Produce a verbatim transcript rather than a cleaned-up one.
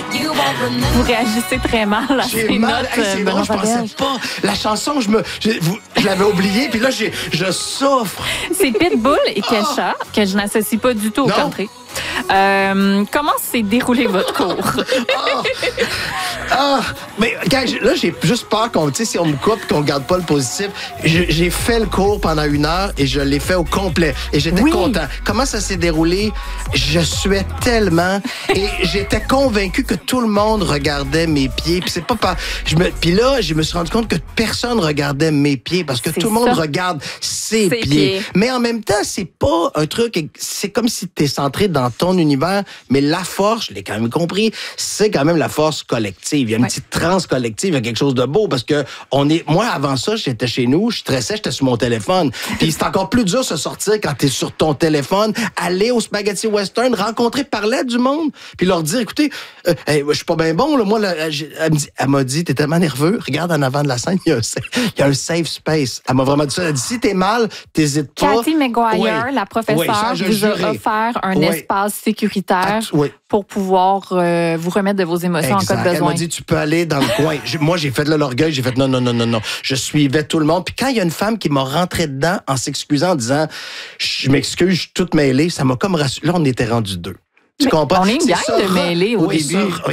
Vous réagissez très mal à J'ai ces mal. notes. Hey, c'est euh, drôle, je Benoît pensais Roberge. pas. La chanson, je me, je, vous- je l'avais oubliée, puis là, j'ai, je souffre. C'est Pitbull et Kesha, que je n'associe pas du tout au Non. country. Euh, comment s'est déroulé votre cours? Ah! Ah! Mais quand j'ai- là, j'ai juste peur qu'on, tu sais, si on me coupe, qu'on garde pas le positif. Je- J'ai fait le cours pendant une heure et je l'ai fait au complet. Et j'étais Oui. content. Comment ça s'est déroulé? Je suais tellement et j'étais convaincu que tout le monde regardait mes pieds. Puis c'est pas par... je me... Puis là, je me suis rendu compte que personne regardait mes pieds parce que C'est tout le monde ça. regarde ses, Ses pieds. pieds. Mais en même temps, c'est pas un truc... C'est comme si t'es centré dans ton univers, mais la force, je l'ai quand même compris, c'est quand même la force collective. Il y a une Ouais. petite transe collective, il y a quelque chose de beau parce que on est... Moi, avant ça, j'étais chez nous, je stressais, j'étais sur mon téléphone. Puis c'est encore plus dur de se sortir quand t'es sur ton téléphone, aller au Spaghetti Western, rencontrer, parler à du monde, puis leur dire, écoutez, euh, hey, je suis pas bien bon, là, moi, là, j'ai- elle me dit, elle m'a dit, t'es tellement nerveux, regarde en avant de la scène, il y a un, sa- il y a un safe space. Elle m'a vraiment dit ça. Elle a dit, si t'es mal, t'hésites pas. Cathy McGuire, Oui. la Oui, professeure, ça, je vous a jurais. offert un Oui. espace sécuritaire Abs- oui. pour pouvoir euh, vous remettre de vos émotions en cas de Elle besoin. m'a dit, tu peux aller dans le coin. J'ai- Moi, j'ai fait de l'orgueil. J'ai fait non, non, non, non, non. Je suivais tout le monde. Puis quand il y a une femme qui m'a rentré dedans en s'excusant, en disant, je m'excuse, je suis toute mêlée, ça m'a comme rassuré. Là, on était rendu deux. Tu Mais comprends? on est une C'est gang ça, de mêlés au oui, début. ça,